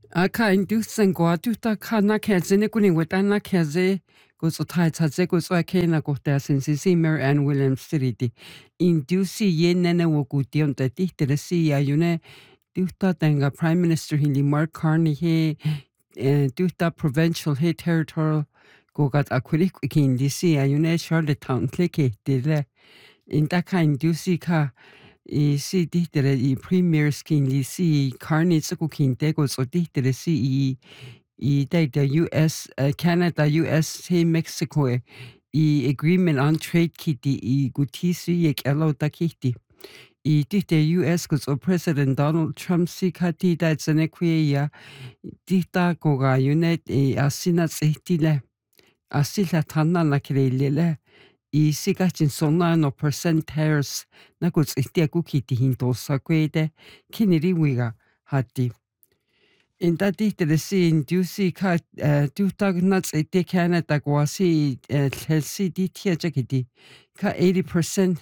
Aka inducen guatuta kana kazene kuni wetana kaze gozo tai taze gozo akena gotea sensisi Mary Ann Williams City. Induci yenene wogution da dihteresi ayune duta tenga Prime Minister hindi Mark Carney he duta provincial he territorial gogat akulik ikindisi ayune Charlottetown klike dile. Indaka induci ka si dihtere I premier skin li si carney tsuku kintego so dihtere si the US Canada US he Mexico agreement on trade kiti gutisi elo takiti the US so President Donald Trump si kati da tsenekwe ya dita goga unit asina tsitile asila tanna na kirelele sikachin sona no percent tariffs na kutsitia kukiti hintosa kwede kiniri wiga hati. In that dihteresi indusi ka duhtag nuts ete Canada gwasi helsi ditia jakiti ka 80%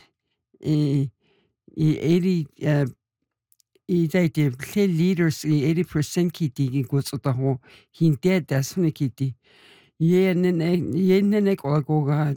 80 the leaders 80% kiti gusota ho hinte dasune kiti ye nene goga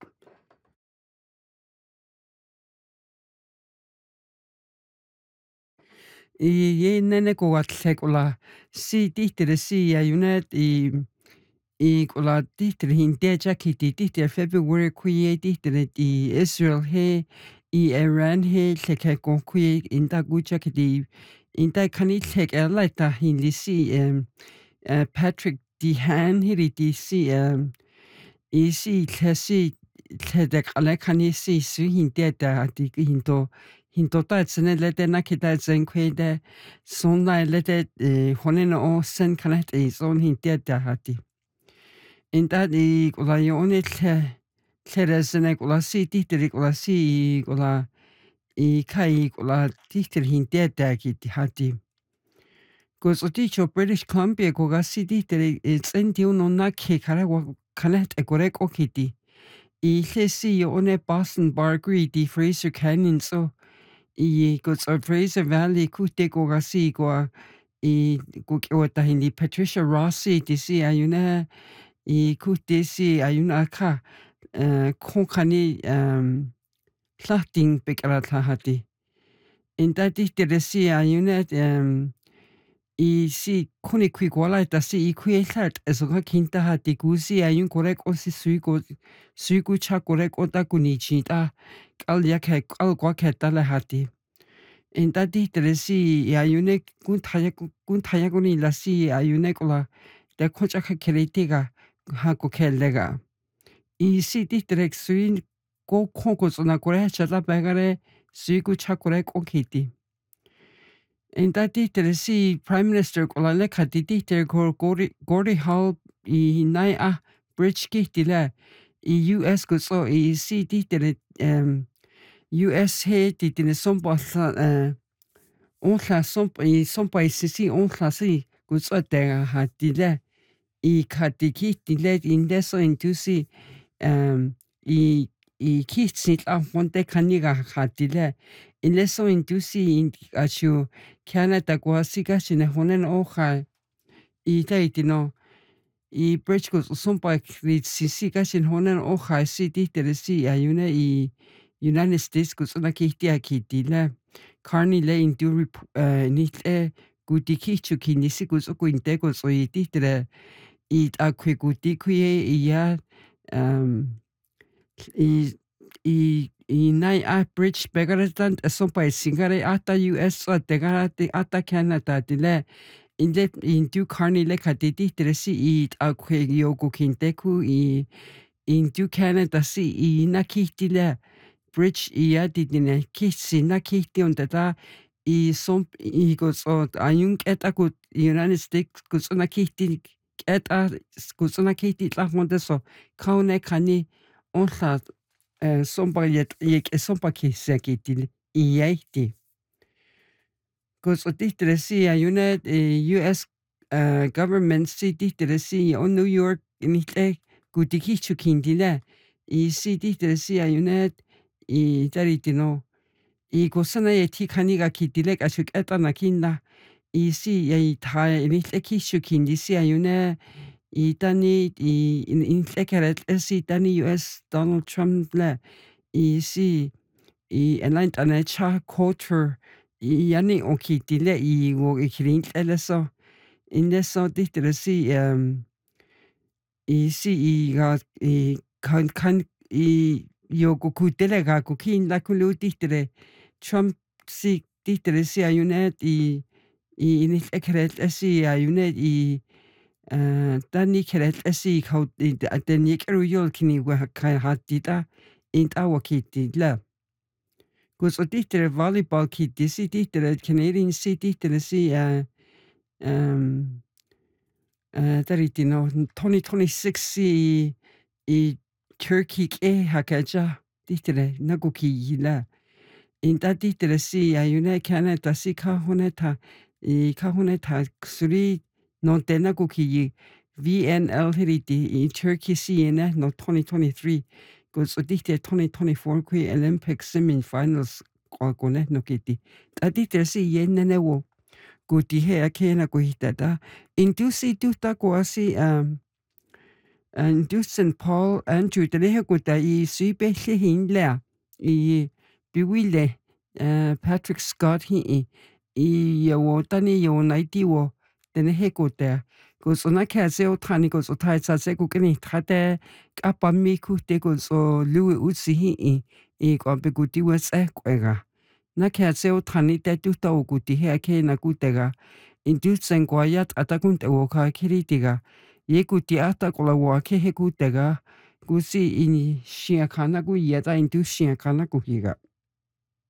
ye nene goga tlekola si dihtere si ayunet kola dihtere hinte jakiti dihtere February kuye dihtere Israel he Iran he tleke kuye inda jakiti inda kani tlek laita hindi si Patrick Dehan hiri si si tlesi tledek alekani si su hinte da hinto ta tsene lete na kita tsen kwede sonna lete honena o sen kanet son hinte da hati. Inda kola yone tleresene kola si titeri kola si kola kai kola titeri hinte da kiti hati. Gozo dicho British Columbia koga si titeri tsendi uno na ke karawa kanet egorek o kiti. Llesi yone Boston Bar Gree Fraser Canyon so gozo Fraser Valley kute koga si goa kukiwata hindi Patricia Rossi si ayuna kute si ayuna ka konkani plachting bekarata hati. Inda dihtere si ayuna si kuni kui gola ta si kui hlat esoga kinta hati gusi ayun korek o si suigu cha korek o ta kunichi ta kal yakhe kal kwa kheta la hati. Inda dihtere si ayune kun thaya kuni la si ayune kola da koncha ka keretiga ha ko kellega. Si dihtere sui go kongo zona kore chala bagare suigu cha korek o kiti. In that dihtere si Prime Minister kola le khati dihtere Gordie Howe nai bridge kihtile US ko so si dihtere US he dihtere sompa onla sompa sisi onla si ko so te hatile khati kihtile inde so indusi kitsit fonte kaniga hatile Ileso indusi achu Canada gwasiga chine honen oja taitino bridge ko sompa sisi gashin honen oja si dihtere si ayune United States ko sona kihtia kitile Carney le indu nitle gudikichu kinisi ko so inte ko so dihtere akwe gudikuye ya nai bridge begaratan sompa singare ata US tegarate ata Canada dile indu Carney le kaditi tresi akwe yogo kinteku indu Canada si nakitile bridge didine kisi nakiti ondata go so ayun eta ku United States ku so nakiti eta ku so nakiti la mondeso kaune kani onla sompa sompa kisakitil iyaiti. Gozo dihtere si ayune US government si dihtere si o New York nitle gudikichu kindile si dihtere si ayune daritino gosana ti kaniga kitile ashuk etana kinda isi ai thai inillekissukin isiayune tani inllekeret tani US Donald Trump le isi alaint'ane cha culture yani okitile wo ikirintleleso inleso tihtilesi isi kan yokukutele kakukin lakulu tihtile Trump si tihtile siayune inillekeret ayune tani keret kaut atenik'eru yolkini hatita int'awakitila gus'u tihtile volleyball kitisi tihtile Canadian si tihtile taritino 2026 Turkey k'e hakaja tihtile nakukiyila inta tihtile ayune Canada kahuneta suri nontena kukiyi VNL hiriti Turkey ene no 2023 gus'u tihtile 2024 kui Olympics semifinals kwakune nokiti tihtile yenene wo kuti he akena kuhitata indusi tuta kuasi dus St. Paul Andrew telehe kuta suibehle hinlea biwile Patrick Scott yawo tani yawo naiti wo telehe kuta gus'una kase tani gus'u taitsa se kukini tate kapami kute gus'u Louis Uzi kwape kuti wese kwega na kase tani te tuta ukuti he akena kutega indusen kwayat atakunte woka kiritiga yekuti atakula wake he kutega gusi ini shiakana ku yeta indus shiakana ku higa